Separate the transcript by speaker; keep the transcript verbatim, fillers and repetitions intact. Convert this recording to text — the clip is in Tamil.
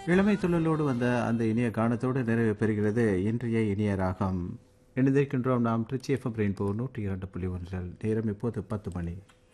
Speaker 1: இளமை துள்ளலோடு வந்த அந்த இனிய கானத்தோடு நிறைவு பெறுகிறது இன்றைய இனிய ராகம். இணைந்திருக்கின்றோம் நாம் திருச்சி எஃப்எம் ரெயின்போ நூற்றி இரண்டு புள்ளி ஒன்றில். நேரம் இப்போது பத்து மணி.